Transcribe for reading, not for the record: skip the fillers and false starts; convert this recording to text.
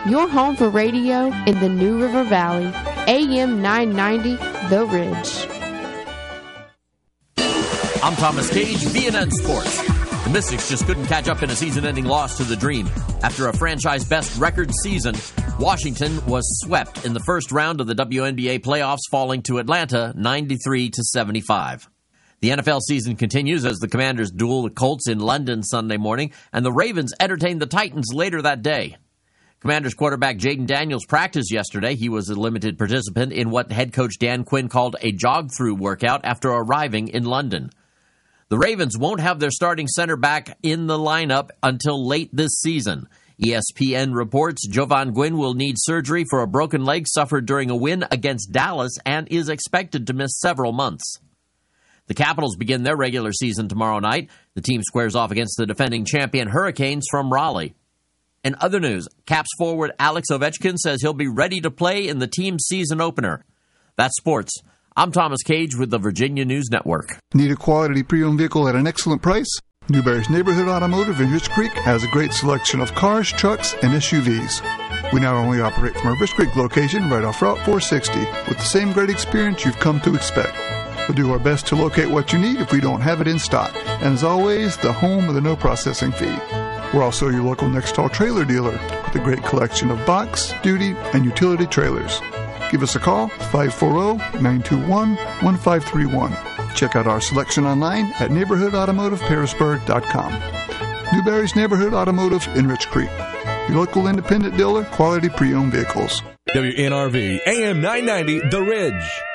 your home for radio in the New River Valley. AM 990, The Ridge. I'm Thomas Cage, VNN Sports. The Mystics just couldn't catch up in a season-ending loss to the Dream. After a franchise-best record season, Washington was swept in the first round of the WNBA playoffs, falling to Atlanta 93-75. The NFL season continues as the Commanders duel the Colts in London Sunday morning, and the Ravens entertain the Titans later that day. Commanders quarterback Jaden Daniels practiced yesterday. He was a limited participant in what head coach Dan Quinn called a jog-through workout after arriving in London. The Ravens won't have their starting center back in the lineup until late this season. ESPN reports Jovan Gwynn will need surgery for a broken leg suffered during a win against Dallas and is expected to miss several months. The Capitals begin their regular season tomorrow night. The team squares off against the defending champion Hurricanes from Raleigh. In other news, Caps forward Alex Ovechkin says he'll be ready to play in the team's season opener. That's sports. I'm Thomas Cage with the Virginia News Network. Need a quality pre-owned vehicle at an excellent price? Newberry's Neighborhood Automotive in Rich Creek has a great selection of cars, trucks, and SUVs. We not only operate from our Rich Creek location right off Route 460 with the same great experience you've come to expect. We'll do our best to locate what you need if we don't have it in stock. And as always, the home of the no processing fee. We're also your local Nextall trailer dealer with a great collection of box, duty, and utility trailers. Give us a call, 540-921-1531. Check out our selection online at neighborhoodautomotiveparisburg.com. Newberry's Neighborhood Automotive in Rich Creek. Your local independent dealer, quality pre-owned vehicles. WNRV, AM 990, The Ridge.